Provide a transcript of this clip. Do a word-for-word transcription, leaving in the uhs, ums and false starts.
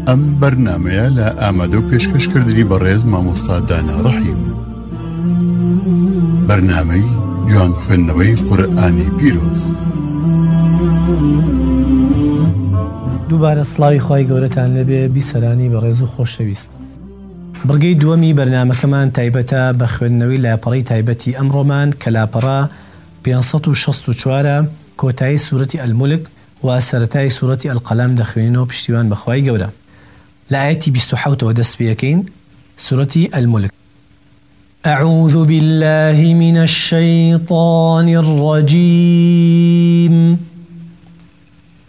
ئەم بەرنامەیە لە ئامادە و پێشکەشکردنی بەڕێز مامۆستا دانا ڕەحیم. بەرنامەی جوان خوێندنەوەی قورئانی پیرۆز. دووبارە سڵاوی خۆی گەورەتان لەبێ بیسەرانی بەڕێز و خۆشەویست. بڕگەی دووەمی بەرنامەکەمان تایبەتە بە خوێندنەوەی لاپەڕەی تایبەتی ئەمڕۆمان کە لاپەڕە پێنج و شەست و چوارە، کۆتایی سوورەتی ئەلمولک و سەرەتای سوورەتی ئەلقەلەم دەخوێنینەوە پشتیوان بەخوای گەورە. لە ئایەتی بیست و حەوتەوە دەست پێەکەین، سوورەتی ئەلمولک. أعوذ بالله من الشيطان الرجيم